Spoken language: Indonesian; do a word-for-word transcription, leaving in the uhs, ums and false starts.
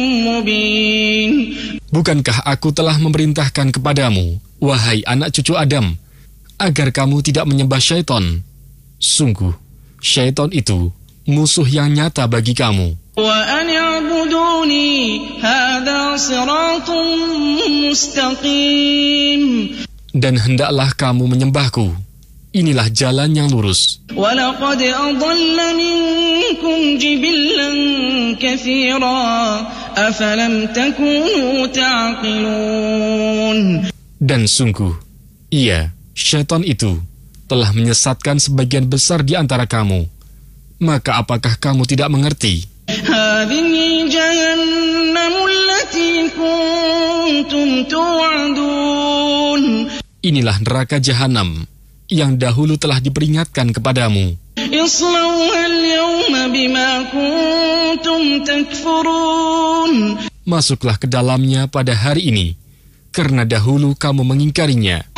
مبين. Bukankah aku telah memerintahkan kepadamu, wahai anak cucu Adam, agar kamu tidak menyembah syaitan? Sungguh, syaitan itu musuh yang nyata bagi kamu. وَأَنِ اعْبُدُونِي هَذَا صِرَاطٌ مُسْتَقِيمٌ. Dan hendaklah kamu menyembahku. Inilah jalan yang lurus. وَلَقَدْ أَضَلَّ مِنكُمْ جِبِلًّا كَثِيرًا أَفَلَمْ تَكُونُوا تَعْقِلُونَ. Dan sungguh, ia, syaitan itu, telah menyesatkan sebagian besar di antara kamu. Maka apakah kamu tidak mengerti? هَذِهِ جَهَنَّمُ الَّتِي كُنتُمْ تُوعَدُونَ. Inilah neraka jahanam yang dahulu telah diperingatkan kepadamu. اصْلَوْهَا الْيَوْمَ بِمَا كُنتُمْ تَكْفُرُونَ. Masuklah ke dalamnya pada hari ini, karena dahulu kamu mengingkarinya.